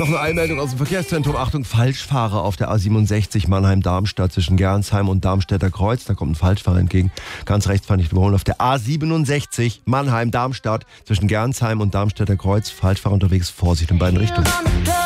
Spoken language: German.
Noch eine Einmeldung aus dem Verkehrszentrum. Achtung, Falschfahrer auf der A67 Mannheim-Darmstadt zwischen Gernsheim und Darmstädter Kreuz. Da kommt ein Falschfahrer entgegen. Ganz rechts fand ich überholen. Auf der A67 Mannheim-Darmstadt zwischen Gernsheim und Darmstädter Kreuz. Falschfahrer unterwegs. Vorsicht in beiden Richtungen.